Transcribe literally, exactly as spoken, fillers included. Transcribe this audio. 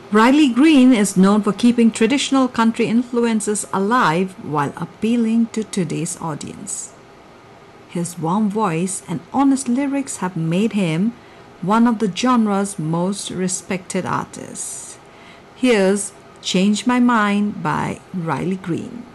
Riley Green is known for keeping traditional country influences alive while appealing to today's audience. His warm voice and honest lyrics have made him one of the genre's most respected artists. Here's Change My Mind by Riley Green.